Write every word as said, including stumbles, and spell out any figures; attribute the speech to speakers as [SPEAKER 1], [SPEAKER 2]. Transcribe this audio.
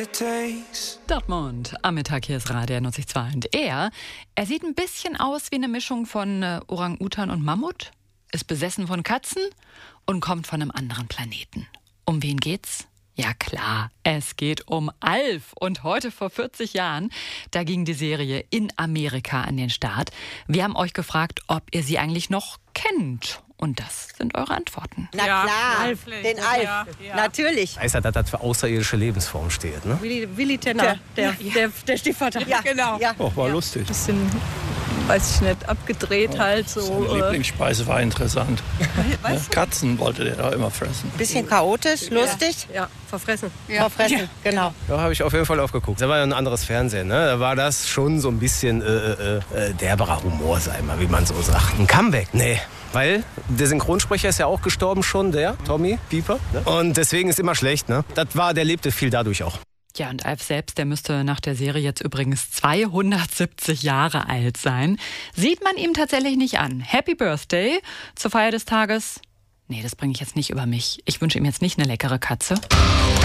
[SPEAKER 1] Dortmund, am Mittag, hier ist Radio N O Z zwei. Und er, er sieht ein bisschen aus wie eine Mischung von äh, Orang-Utan und Mammut, ist besessen von Katzen und kommt von einem anderen Planeten. Um wen geht's? Ja klar, es geht um Alf. Und heute vor vierzig Jahren, da ging die Serie in Amerika an den Start. Wir haben euch gefragt, ob ihr sie eigentlich noch kennt. Und das sind eure Antworten.
[SPEAKER 2] Na
[SPEAKER 3] ja,
[SPEAKER 2] klar,
[SPEAKER 3] Alf.
[SPEAKER 2] den Alf,
[SPEAKER 3] Ja, ja.
[SPEAKER 2] natürlich.
[SPEAKER 4] Weiß er, dass das für außerirdische Lebensform steht, ne?
[SPEAKER 3] Willi, Willi Tenner, der, der, der, der Stiefvater.
[SPEAKER 2] Ja,
[SPEAKER 3] genau.
[SPEAKER 2] Ja.
[SPEAKER 5] Oh, war lustig.
[SPEAKER 6] Bisschen, weiß ich nicht, abgedreht halt so.
[SPEAKER 5] Seine
[SPEAKER 6] äh,
[SPEAKER 5] Lieblingsspeise war interessant. Ja, Katzen wollte der da immer fressen.
[SPEAKER 2] Bisschen chaotisch, lustig,
[SPEAKER 3] Ja, verfressen.
[SPEAKER 2] verfressen, genau.
[SPEAKER 4] Da habe ich auf jeden Fall aufgeguckt. Da war ja ein anderes Fernsehen, ne? Da war das schon so ein bisschen äh, äh, äh, derberer Humor, sei mal, wie man so sagt. Ein Comeback? Nee. Weil der Synchronsprecher ist ja auch gestorben schon, der Tommy Pieper. Ne? Und deswegen ist immer schlecht, ne? Das war, der lebte viel dadurch auch.
[SPEAKER 1] Ja, und Alf selbst, der müsste nach der Serie jetzt übrigens zweihundertsiebzig Jahre alt sein. Sieht man ihm tatsächlich nicht an. Happy Birthday zur Feier des Tages. Nee, das bringe ich jetzt nicht über mich. Ich wünsche ihm jetzt nicht eine leckere Katze.